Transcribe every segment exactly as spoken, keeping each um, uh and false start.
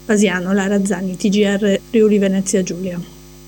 Vasiano, Lara Zani, T G R Friuli Venezia Giulia.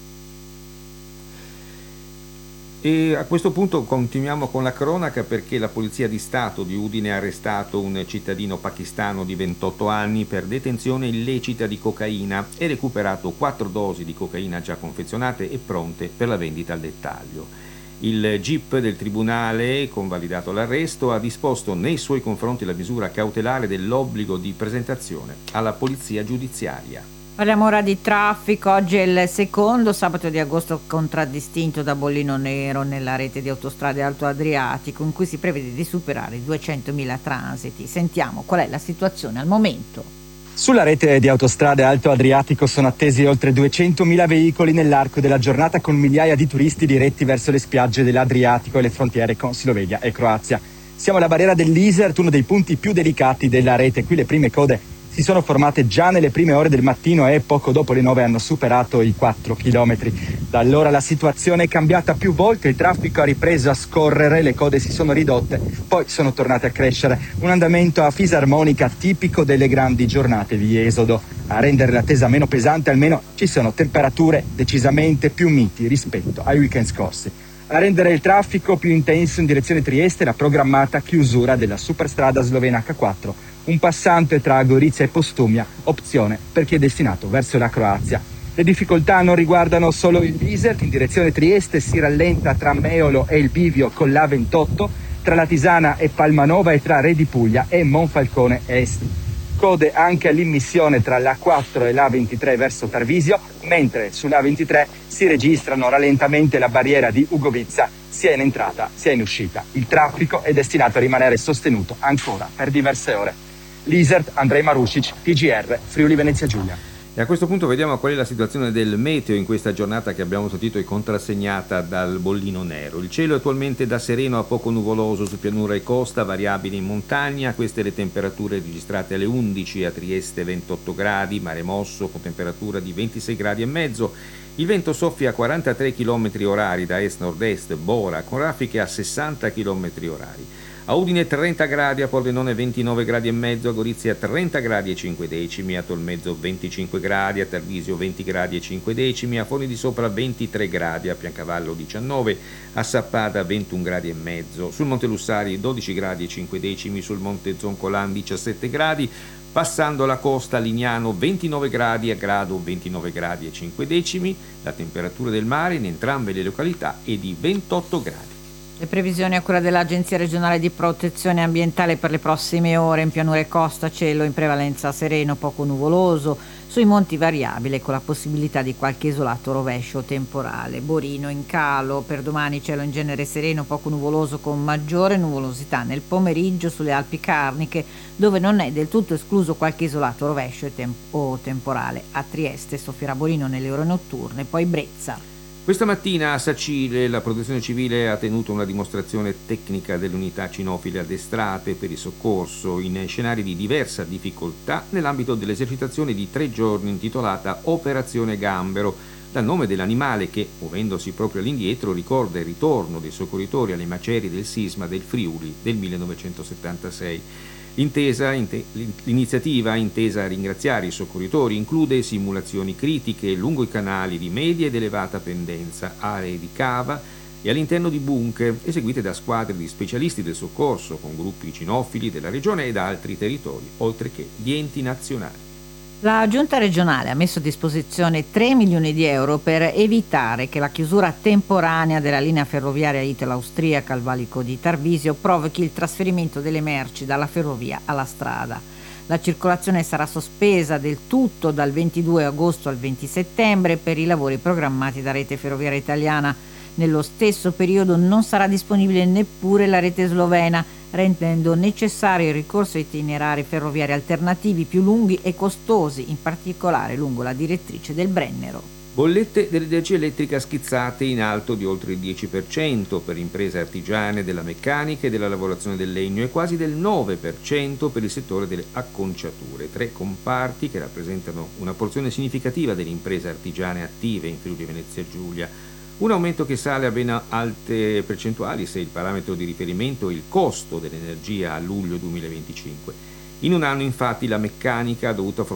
E a questo punto continuiamo con la cronaca, perché la Polizia di Stato di Udine ha arrestato un cittadino pakistano di ventotto anni per detenzione illecita di cocaina e recuperato quattro dosi di cocaina già confezionate e pronte per la vendita al dettaglio. Il G I P del Tribunale, convalidato l'arresto, ha disposto nei suoi confronti la misura cautelare dell'obbligo di presentazione alla Polizia Giudiziaria. Parliamo ora di traffico. Oggi è il secondo sabato di agosto contraddistinto da bollino nero nella rete di autostrade Alto Adriatico, in cui si prevede di superare i duecentomila transiti. Sentiamo qual è la situazione al momento. Sulla rete di autostrade Alto Adriatico sono attesi oltre duecentomila veicoli nell'arco della giornata, con migliaia di turisti diretti verso le spiagge dell'Adriatico e le frontiere con Slovenia e Croazia. Siamo alla barriera dell'Isert, uno dei punti più delicati della rete. Qui le prime code si sono formate già nelle prime ore del mattino e poco dopo le nove hanno superato i quattro chilometri. Da allora la situazione è cambiata più volte, il traffico ha ripreso a scorrere, le code si sono ridotte, poi sono tornate a crescere. Un andamento a fisarmonica tipico delle grandi giornate di esodo. A rendere l'attesa meno pesante almeno ci sono temperature decisamente più miti rispetto ai weekend scorsi. A rendere il traffico più intenso in direzione Trieste la programmata chiusura della superstrada slovena acca quattro, un passante tra Gorizia e Postumia, opzione per chi è destinato verso la Croazia. Le difficoltà non riguardano solo il Isert. In direzione Trieste si rallenta tra Meolo e il Bivio con l'A ventotto, tra la Tisana e Palmanova e tra Re di Puglia e Monfalcone Est. Code anche all'immissione tra l'A quattro e l'A ventitré verso Tarvisio, mentre sull'A ventitré si registrano rallentamenti la barriera di Ugovizza sia in entrata sia in uscita. Il traffico è destinato a rimanere sostenuto ancora per diverse ore. L'Isert, Andrej Marušić, T G R, Friuli Venezia Giulia. E a questo punto vediamo qual è la situazione del meteo in questa giornata che abbiamo sentito è contrassegnata dal bollino nero. Il cielo è attualmente da sereno a poco nuvoloso su pianura e costa, variabili in montagna. Queste le temperature registrate alle undici, a Trieste ventotto gradi, mare mosso con temperatura di ventisei gradi e mezzo. Il vento soffia a quarantatré chilometri orari da est-nord-est, Bora, con raffiche a sessanta chilometri orari. A Udine trenta gradi, a Pordenone ventinove gradi e mezzo, a Gorizia trenta gradi e cinque decimi, a Tolmezzo venticinque gradi, a Tarvisio venti gradi e cinque decimi, a Forni di Sopra ventitré gradi, a Piancavallo diciannove, a Sappada ventuno gradi e mezzo, sul Monte Lussari dodici gradi e cinque decimi, sul Monte Zoncolan diciassette gradi, passando la costa a Lignano ventinove gradi, a Grado ventinove gradi e cinque decimi, la temperatura del mare in entrambe le località è di ventotto gradi. Le previsioni a cura dell'Agenzia regionale di protezione ambientale per le prossime ore: in pianura e costa cielo in prevalenza sereno, poco nuvoloso, sui monti variabile con la possibilità di qualche isolato rovescio temporale. Borino in calo, per domani cielo in genere sereno, poco nuvoloso con maggiore nuvolosità nel pomeriggio sulle Alpi Carniche, dove non è del tutto escluso qualche isolato rovescio e tem- o temporale. A Trieste soffierà Borino nelle ore notturne, poi Brezza. Questa mattina a Sacile la Protezione Civile ha tenuto una dimostrazione tecnica delle unità cinofile addestrate per il soccorso in scenari di diversa difficoltà nell'ambito dell'esercitazione di tre giorni intitolata Operazione Gambero, dal nome dell'animale che, muovendosi proprio all'indietro, ricorda il ritorno dei soccorritori alle macerie del sisma del Friuli del millenovecentosettantasei. Intesa, inte, l'iniziativa, intesa a ringraziare i soccorritori, include simulazioni critiche lungo i canali di media ed elevata pendenza, aree di cava e all'interno di bunker, eseguite da squadre di specialisti del soccorso con gruppi cinofili della regione e da altri territori, oltre che di enti nazionali. La Giunta regionale ha messo a disposizione tre milioni di euro per evitare che la chiusura temporanea della linea ferroviaria italo-austriaca al valico di Tarvisio provochi il trasferimento delle merci dalla ferrovia alla strada. La circolazione sarà sospesa del tutto dal ventidue agosto al venti settembre per i lavori programmati da Rete Ferroviaria Italiana. Nello stesso periodo non sarà disponibile neppure la rete slovena, rendendo necessario il ricorso a itinerari ferroviari alternativi più lunghi e costosi, in particolare lungo la direttrice del Brennero. Bollette dell'energia elettrica schizzate in alto di oltre il dieci per cento per imprese artigiane della meccanica e della lavorazione del legno e quasi del nove per cento per il settore delle acconciature, tre comparti che rappresentano una porzione significativa delle imprese artigiane attive in Friuli Venezia Giulia. Un aumento che sale a ben alte percentuali se il parametro di riferimento è il costo dell'energia a luglio duemilaventicinque. In un anno infatti la meccanica ha dovuto affrontare